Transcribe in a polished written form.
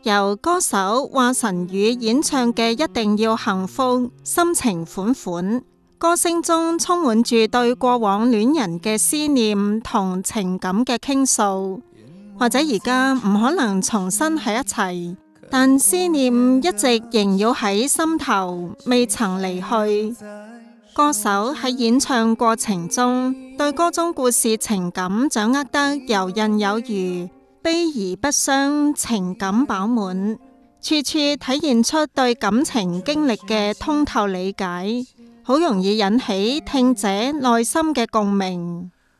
由歌手華晨宇演唱嘅《一定要幸福》，深情款款，歌聲中充滿住對過往戀人嘅思念同情感嘅傾訴。或者而家唔可能重新喺一齊，但思念一直縈繞喺心頭，未曾離去。歌手喺演唱過程中，對歌中故事情感掌握得游刃有餘，悲而不傷，情感飽滿，處處體現出對感情經歷嘅通透理解，好容易引起聽者內心嘅共鳴。